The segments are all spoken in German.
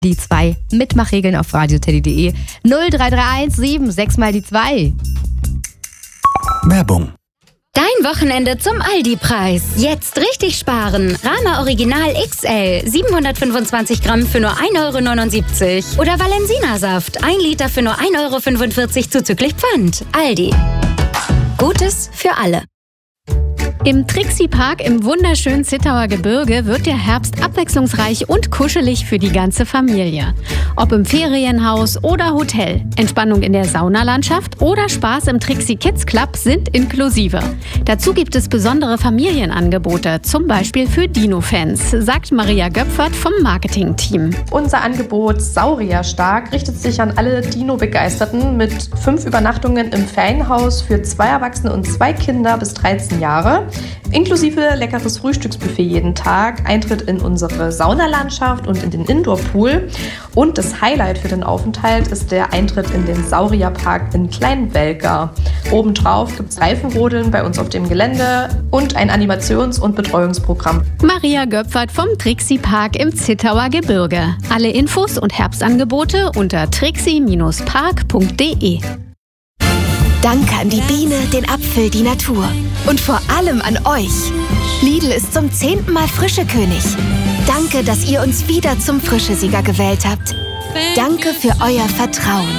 Die 2. Mitmachregeln auf radioteddy.de 0331 76 mal die 2. Werbung. Dein Wochenende zum Aldi-Preis. Jetzt richtig sparen. Rama Original XL 725 Gramm für nur 1,79 € oder Valensina-Saft 1 Liter für nur 1,45 € zuzüglich Pfand. Aldi. Gutes für alle. Im Trixie-Park im wunderschönen Zittauer Gebirge wird der Herbst abwechslungsreich und kuschelig für die ganze Familie. Ob im Ferienhaus oder Hotel, Entspannung in der Saunalandschaft oder Spaß im Trixie Kids Club sind inklusive. Dazu gibt es besondere Familienangebote, zum Beispiel für Dino-Fans, sagt Maria Göpfert vom Marketing-Team. Unser Angebot Saurierstark richtet sich an alle Dino-Begeisterten mit 5 Übernachtungen im Ferienhaus für 2 Erwachsene und 2 Kinder bis 13 Jahre. Inklusive leckeres Frühstücksbuffet jeden Tag, Eintritt in unsere Saunalandschaft und in den Indoor-Pool. Und das Highlight für den Aufenthalt ist der Eintritt in den Saurierpark in Kleinwelker. Obendrauf gibt es Reifenrodeln bei uns auf dem Gelände und ein Animations- und Betreuungsprogramm. Maria Göpfert vom Trixie-Park im Zittauer Gebirge. Alle Infos und Herbstangebote unter trixie-park.de. Danke an die Biene, den Apfel, die Natur. Und vor allem an euch. Lidl ist zum 10. Mal Frischekönig. Danke, dass ihr uns wieder zum Frischesieger gewählt habt. Danke für euer Vertrauen.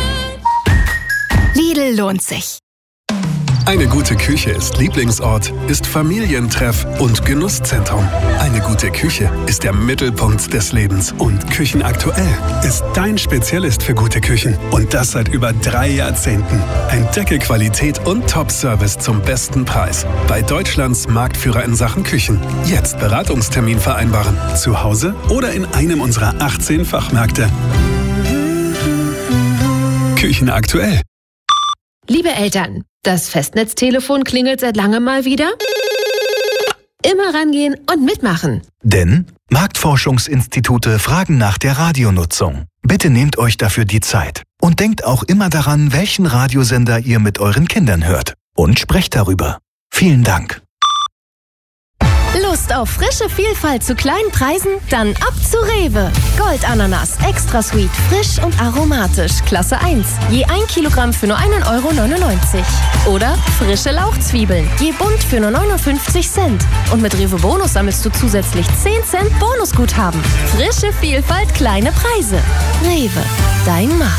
Lidl lohnt sich. Eine gute Küche ist Lieblingsort, ist Familientreff und Genusszentrum. Eine gute Küche ist der Mittelpunkt des Lebens. Und Küchenaktuell ist dein Spezialist für gute Küchen. Und das seit über 3 Jahrzehnten. Entdecke Qualität und Top-Service zum besten Preis. Bei Deutschlands Marktführer in Sachen Küchen. Jetzt Beratungstermin vereinbaren. Zu Hause oder in einem unserer 18 Fachmärkte. Küchenaktuell. Liebe Eltern, das Festnetztelefon klingelt seit langem mal wieder. Immer rangehen und mitmachen. Denn Marktforschungsinstitute fragen nach der Radionutzung. Bitte nehmt euch dafür die Zeit. Und denkt auch immer daran, welchen Radiosender ihr mit euren Kindern hört. Und sprecht darüber. Vielen Dank. Lust auf frische Vielfalt zu kleinen Preisen? Dann ab zu Rewe. Goldananas, extra sweet, frisch und aromatisch, Klasse 1. Je 1 Kilogramm für nur 1,99 €. Oder frische Lauchzwiebeln, je bunt für nur 59 Cent. Und mit Rewe Bonus sammelst du zusätzlich 10 Cent Bonusguthaben. Frische Vielfalt, kleine Preise. Rewe, dein Markt.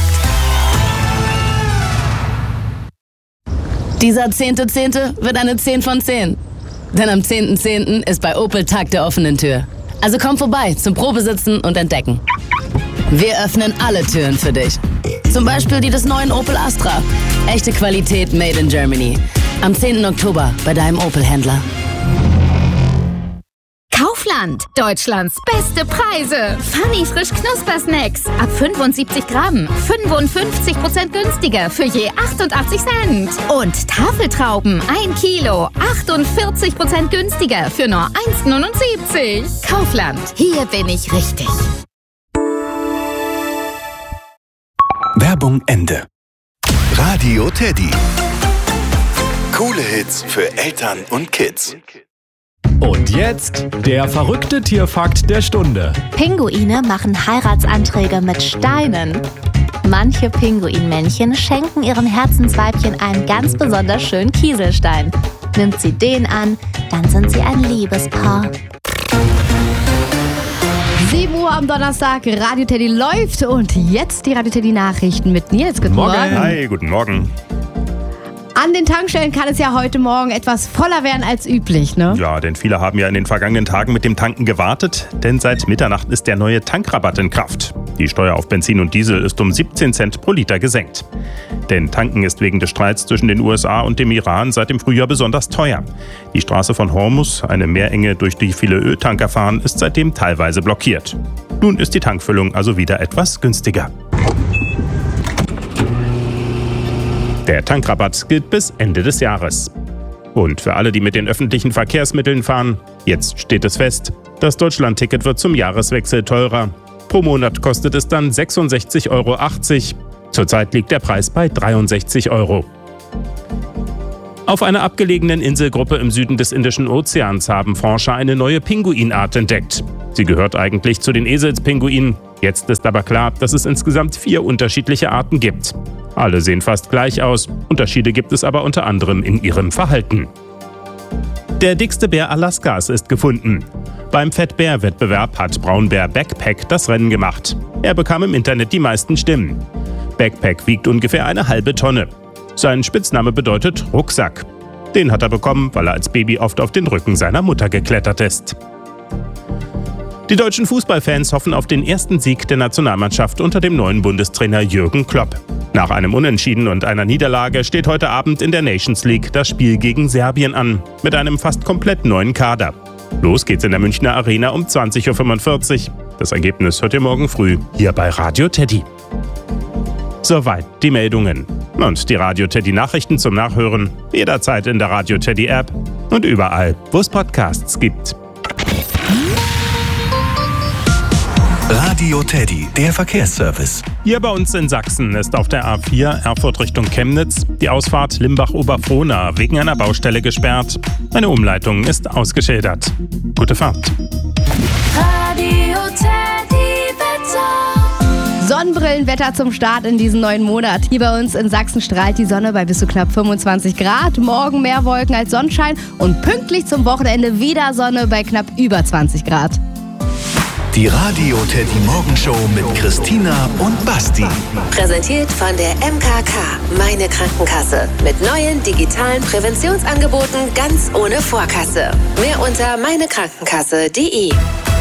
Dieser 10.10. wird eine 10 von 10. Denn am 10.10. ist bei Opel Tag der offenen Tür. Also komm vorbei zum Probesitzen und Entdecken. Wir öffnen alle Türen für dich. Zum Beispiel die des neuen Opel Astra. Echte Qualität made in Germany. Am 10. Oktober bei deinem Opel-Händler. Kaufland. Deutschlands beste Preise. Funny frisch Knusper-Snacks. Ab 75 Gramm. 55% günstiger für je 88 Cent. Und Tafeltrauben. 1 Kilo. 48% günstiger für nur 1,79 €. Kaufland. Hier bin ich richtig. Werbung Ende. Radio Teddy. Coole Hits für Eltern und Kids. Und jetzt der verrückte Tierfakt der Stunde. Pinguine machen Heiratsanträge mit Steinen. Manche Pinguinmännchen schenken ihrem Herzensweibchen einen ganz besonders schönen Kieselstein. Nimmt sie den an, dann sind sie ein Liebespaar. 7 Uhr am Donnerstag, Radio Teddy läuft und jetzt die Radio Teddy Nachrichten mit Nils. Guten Morgen. Hi, guten Morgen. An den Tankstellen kann es ja heute Morgen etwas voller werden als üblich, ne? Ja, denn viele haben ja in den vergangenen Tagen mit dem Tanken gewartet, denn seit Mitternacht ist der neue Tankrabatt in Kraft. Die Steuer auf Benzin und Diesel ist um 17 Cent pro Liter gesenkt. Denn Tanken ist wegen des Streits zwischen den USA und dem Iran seit dem Frühjahr besonders teuer. Die Straße von Hormuz, eine Meerenge, durch die viele Öltanker fahren, ist seitdem teilweise blockiert. Nun ist die Tankfüllung also wieder etwas günstiger. Der Tankrabatt gilt bis Ende des Jahres. Und für alle, die mit den öffentlichen Verkehrsmitteln fahren, jetzt steht es fest, das Deutschland-Ticket wird zum Jahreswechsel teurer. Pro Monat kostet es dann 66,80 €. Zurzeit liegt der Preis bei 63 €. Auf einer abgelegenen Inselgruppe im Süden des Indischen Ozeans haben Forscher eine neue Pinguinart entdeckt. Sie gehört eigentlich zu den Eselspinguinen, Jetzt ist aber klar, dass es insgesamt 4 unterschiedliche Arten gibt. Alle sehen fast gleich aus, Unterschiede gibt es aber unter anderem in ihrem Verhalten. Der dickste Bär Alaskas ist gefunden. Beim Fettbär-Wettbewerb hat Braunbär Backpack das Rennen gemacht. Er bekam im Internet die meisten Stimmen. Backpack wiegt ungefähr eine halbe Tonne. Sein Spitzname bedeutet Rucksack. Den hat er bekommen, weil er als Baby oft auf den Rücken seiner Mutter geklettert ist. Die deutschen Fußballfans hoffen auf den ersten Sieg der Nationalmannschaft unter dem neuen Bundestrainer Jürgen Klopp. Nach einem Unentschieden und einer Niederlage steht heute Abend in der Nations League das Spiel gegen Serbien an, mit einem fast komplett neuen Kader. Los geht's in der Münchner Arena um 20.45 Uhr. Das Ergebnis hört ihr morgen früh hier bei Radio Teddy. Soweit die Meldungen. Und die Radio Teddy Nachrichten zum Nachhören jederzeit in der Radio Teddy App und überall, wo es Podcasts gibt. Radio Teddy, der Verkehrsservice. Hier bei uns in Sachsen ist auf der A4 Erfurt Richtung Chemnitz die Ausfahrt Limbach-Oberfrohna wegen einer Baustelle gesperrt. Eine Umleitung ist ausgeschildert. Gute Fahrt. Radio Teddy Wetter. Sonnenbrillenwetter zum Start in diesen neuen Monat. Hier bei uns in Sachsen strahlt die Sonne bei bis zu knapp 25 Grad. Morgen mehr Wolken als Sonnenschein und pünktlich zum Wochenende wieder Sonne bei knapp über 20 Grad. Die Radio Teddy Morgenshow mit Christina und Basti. Präsentiert von der MKK, meine Krankenkasse. Mit neuen digitalen Präventionsangeboten ganz ohne Vorkasse. Mehr unter meinekrankenkasse.de. Die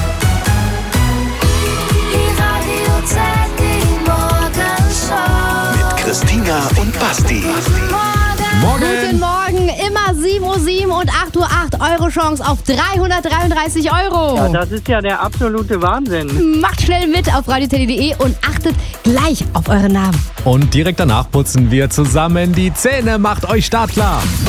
Radio Teddy Morgenshow. Mit Christina und Basti. Guten Morgen, immer 7:07 Uhr und 8:08 Uhr. Eure Chance auf 333 Euro. Ja, das ist ja der absolute Wahnsinn. Macht schnell mit auf radioteddy.de und achtet gleich auf euren Namen. Und direkt danach putzen wir zusammen die Zähne. Macht euch startklar.